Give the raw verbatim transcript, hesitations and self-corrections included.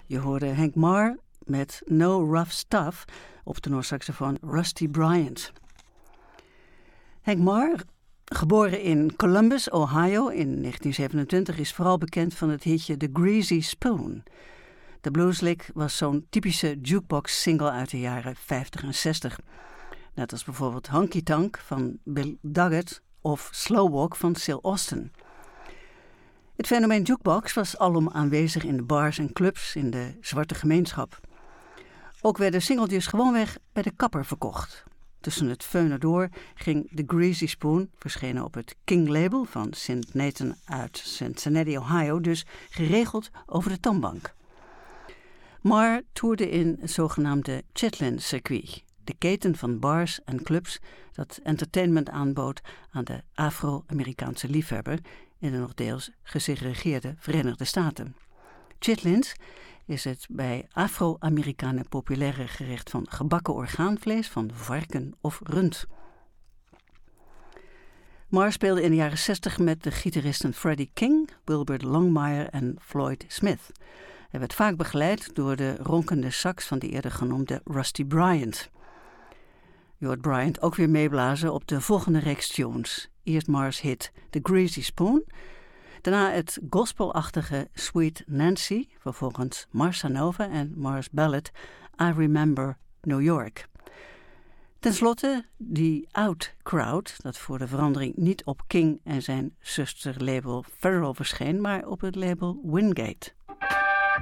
Je hoorde Hank Marr met No Rough Stuff op tenorsaxofoon Rusty Bryant. Hank Marr, geboren in Columbus, Ohio in negentien zevenentwintig, is vooral bekend van het hitje The Greasy Spoon. De blueslick was zo'n typische jukebox-single uit de jaren vijftig en zestig. Net als bijvoorbeeld Honky Tonk van Bill Duggett of Slow Walk van Sil Austin. Het fenomeen jukebox was alom aanwezig in de bars en clubs in de zwarte gemeenschap. Ook werden singeltjes gewoonweg bij de kapper verkocht. Tussen het feunen door ging The Greasy Spoon, verschenen op het King-label van Saint Nathan uit Cincinnati, Ohio, dus geregeld over de toonbank. Marr toerde in het zogenaamde Chitlin-circuit, de keten van bars en clubs dat entertainment aanbood aan de Afro-Amerikaanse liefhebber in de nog deels gesegregeerde Verenigde Staten. Chitlins is het bij Afro-Amerikanen populaire gerecht van gebakken orgaanvlees van varken of rund. Marr speelde in de jaren zestig met de gitaristen Freddie King, Wilbert Longmire en Floyd Smith. Hij werd vaak begeleid door de ronkende sax van de eerder genoemde Rusty Bryant. Je hoort Bryant ook weer meeblazen op de volgende reeks tunes. Eerst Marr's hit The Greasy Spoon, daarna het gospelachtige Sweet Nancy, vervolgens Marsa Nova en Marr's ballad I Remember New York. Ten slotte die Out Crowd, dat voor de verandering niet op King en zijn zusterlabel Federal verscheen, maar op het label Wingate.